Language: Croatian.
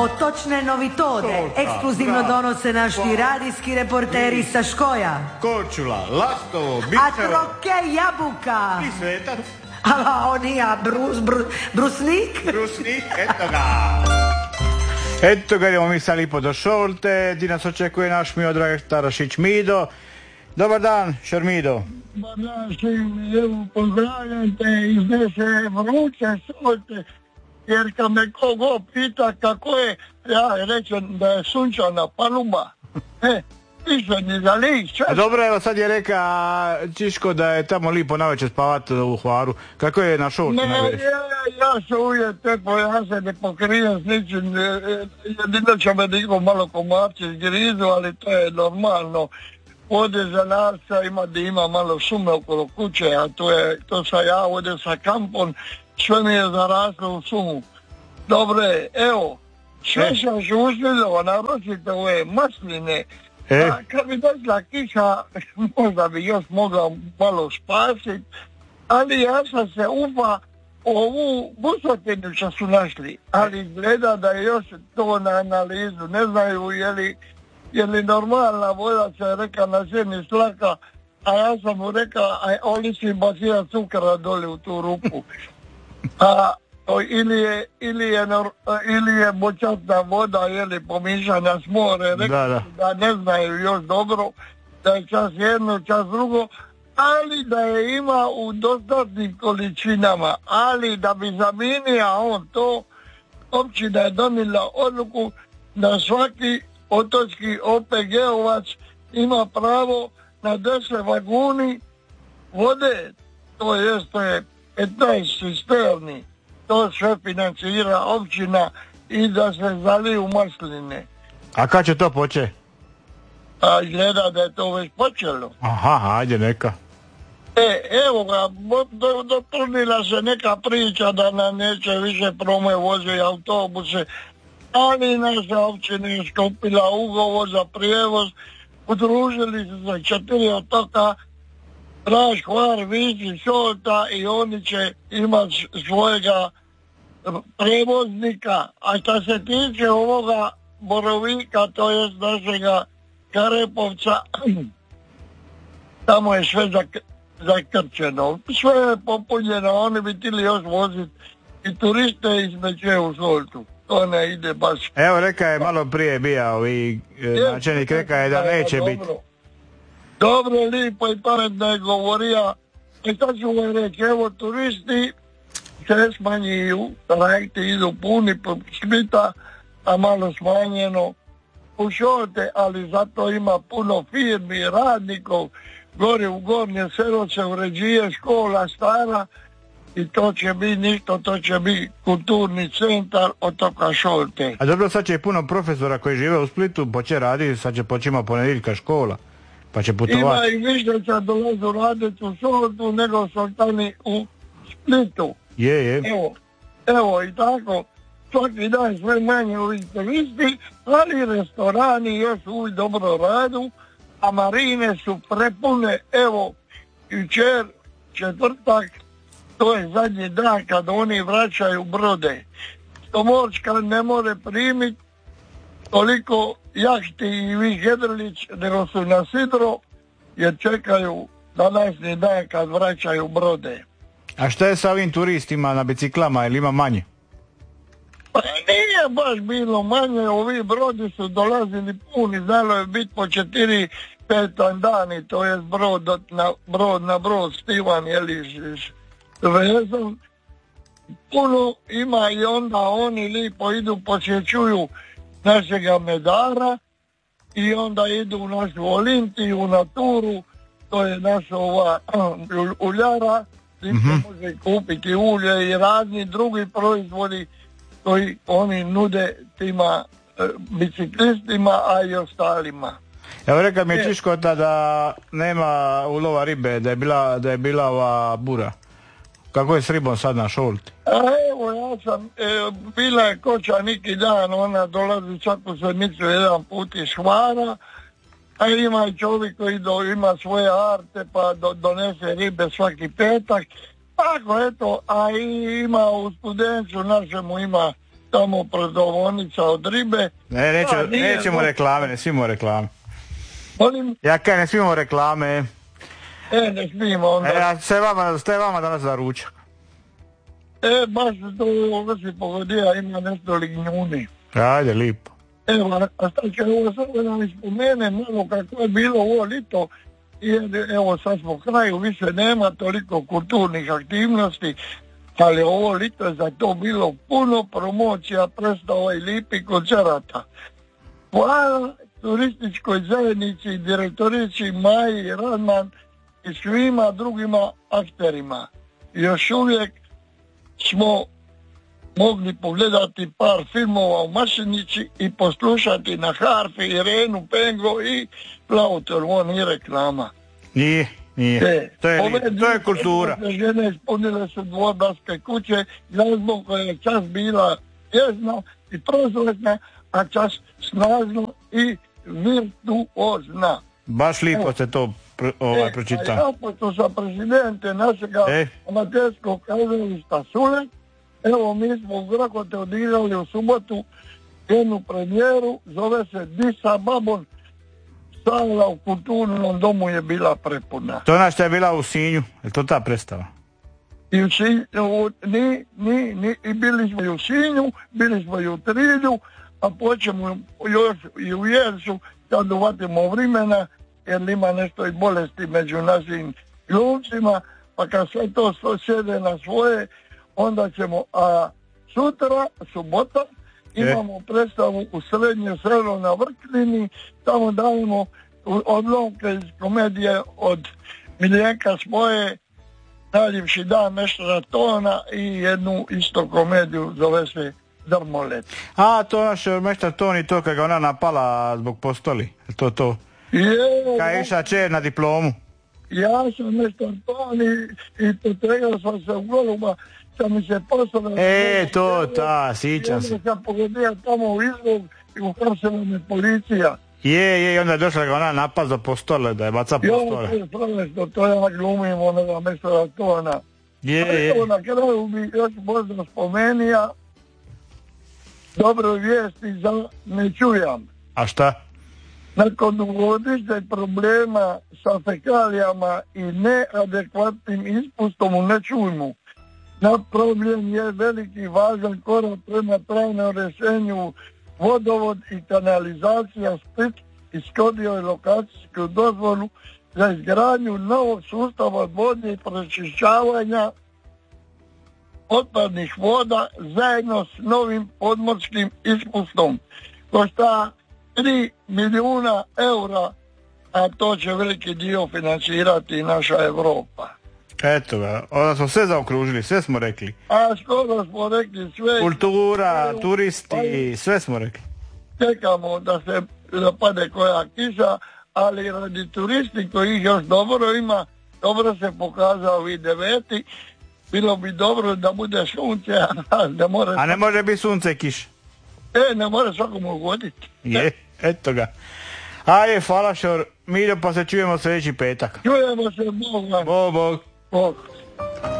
Otočne novitode ekskluzivno donose naši radijski reporteri sa Škoja. Korčula, Lastovo, A Bičevo Troke jabuka. i Svetac. A on i ja, brusnik. Brusnik, eto ga. Eto ga, idemo mi sad lipo do Šolte, gdje nas očekuje naš Miodrag Tarašić Mido. Dobar dan, Šermido. Dobar dan, evo, pozdravljam te iz naše vruće Šolte, jer kad me kogo pita kako je, ja rečem da je sunčana paluba. Više ni za lik, čas. Dobro, evo sad je reka Čiško da je tamo lipo navečer spavat u Hvaru. Kako je na Šolti navečer? Ja se uvijek teplo, ja se ne pokrijem s ničim, jedino će me niko malo komarci zgrizu, ali to je normalno. Ovdje za nas ima malo šume okolo kuće, a to sam ja ovdje sa kampom, sve mi je zaraslo u šumu. Dobre, evo, sve sam uspjelo, naročite ove masline. A kad bi došla kiša, možda bi još mogla malo spasiti, ali ja sam se upa ovu busotinu što su našli, ali izgleda da je još to na analizu, ne znaju je li normalna voda, se reka na zemlji slaka, a ja sam mu rekao, oni si basira cukara dole u tu rupu. Ili je bočatna voda, pomišana s more, rekao da ne znaju još dobro, da je čas jedno, čas drugo, ali da je ima u dostatnim količinama, ali da bi zamijenio on to, općina je donijela odluku da svaki otočki OPG-ovac ima pravo na 10 vaguni vode, to je 15 cisterni, to sve financira općina i da se zaliju masline. A kad će to početi? A gleda da je to već počelo. Aha, ajde neka. Evo ga, dopunila se neka priča da nam neće više prome voze autobuse, ali naša općina je sklopila ugovor za prijevoz, udružili su se 4 otoka, Brač, Hvar, Vis i Šolta, i oni će imati svojega prevoznika. A što se tiče ovoga Borovika, to jest našega Karepovca, tamo je sve zakrčeno. Sve je popunjeno, oni bi htjeli još voziti i turiste izmeđe u Šoltu. To ne ide baš. Evo, reka je malo prije bija i načelnik reka je da neće biti. Dobro, lipo i pametno je govorio. I sad ću vam reći, evo, turisti se smanjuju, trajekti idu puni po Splita, a malo smanjeno u Šolte, ali zato ima puno firmi, radnikov, gore u Gornje selo se uređuje škola stara i to će biti ništa, to će biti kulturni centar otoka Šolte. A dobro, sad će i puno profesora koji žive u Splitu poće raditi, sad će počima ponedjeljka škola, pa će putovati. Ima i više će dolazu raditi u Šoltu nego Šoltani u Splitu. Je. Evo i tako, svaki dan sve manje ovih turisti, ali restorani još uvijek dobro radu, a marine su prepune. Evo, jučer, četvrtak, to je zadnji dan kad oni vraćaju brode. Stomorčka ne more primiti toliko jahti i Hedrlić, nego su na sidro, jer čekaju današnji dan kad vraćaju brode. A šta je sa ovim turistima na biciklama, ili ima manje? Pa nije baš bilo manje, ovi brodi su dolazili puni, znalo je biti po 4-5 dani, to je brod na brod stivan, vezan. Puno ima i onda oni lipo idu, posjećuju našega medara i onda idu u našu Olimpiju, na Turu, to je naša uljara, gdje se može kupiti ulje i razni drugi proizvodi koji oni nude tima biciklistima, a i ostalima. Evo, reka mi je Čiško da nema ulova ribe, da je bila ova bura. Kako je s ribom sad na Šolti? Evo, ja sam, bila je koča neki dan, ona dolazi svaku sedmicu jedan put iz Hvara, a ima i čovjek koji ima svoje arte pa donese ribe svaki petak. Tako, eto, a ima u Studencu našemu ima tamo prodavaonica od ribe. Nećemo reklame, ne smijemo reklame. Molim? Ja kaj ne smijemo reklame. Ne smijemo onda. Ste vama danas za ručak. Baš to ovo si pogodio, ima nešto lignjuni. Ajde, lipo. Evo, a šta će ovo sad da nam ispomene malo kako je bilo ovo lito, jer evo sad smo kraju, više nema toliko kulturnih aktivnosti, ali ovo lito je za to bilo puno promocija, predstava i lipi koncerata. Hvala turističkoj zajednici i direktorici Maji Radman i svima drugima akterima. Još uvijek smo mogli pogledati par filmova u Mašinici i poslušati na harfi Irenu Pengo i Plautor, nije reklama. Nije. To je kultura. Žene ispunile su dvorbarske kuće, glazbom koja je čas bila jezna i prozletna, a čas snažno i virtuozna. Baš lipo se to pročita. Ja pošto sam presidente našega amaterskog kazališta Sule, evo mi smo u Grakote odigrali u subotu jednu premijeru, zove se Di sa babom, sala u kulturnom domu je bila prepuna. To ona što je bila u Sinju, je to ta predstava? I u Sinju, i bili smo i u Sinju, bili smo i u Trilju, a počemo još i u Jersu, kad uvatimo vremena, jer ima nešto i bolesti među našim glumcima, pa kad sve to sjede na svoje, onda ćemo, a sutra, subota, imamo predstavu u Srednje selo na Vrklini, tamo dajemo odlomke iz komedije od Miljenka Svoje, Najljepši dan meštra Tona i jednu isto komediju, zove se Drmolet. A, to naš meštar Toni, to kad ga ona napala zbog postoli, to. Kad je išla čer na diplomu. Ja sam meštar Toni i potregao sam se u Goluba, sam mi se poslala... sićam se. Onda sam pogodio tamo u izlog i uhapsila me policija. I onda je došla ga ona napad za postole, da je baca postole. To je strašno, to ja glumim onoga mestara Tona. Evo na kraju bi još možda spomenija dobro vijesti za ne čujam. A šta? Nakon dugogodišnjeg problema sa fekalijama i neadekvatnim ispustom u nečujmu, napravljen je veliki važan korak prema trajnom rješenju. Vodovod i kanalizacija Split ishodio je lokacijsku dozvolu za izgradnju novog sustava odvodnje i pročišćavanja otpadnih voda zajedno s novim podmorskim ispustom. Košta 3 milijuna eura, a to će veliki dio financirati naša Europa. Eto ga, onda smo sve zaokružili, sve smo rekli. A skoro smo rekli sve. Kultura, turisti, sve smo rekli. Čekamo da pade koja kiša, ali radi turisti koji ih još dobro ima, dobro se pokazao i 9. Bilo bi dobro da bude sunce, a ne može biti sunce i kiša. Ne može svakom ugoditi. Eto ga. Ajde, hvala Šor, Miljo, pa se čujemo sljedeći petak. Čujemo se, Bog vam. Bog. Bog.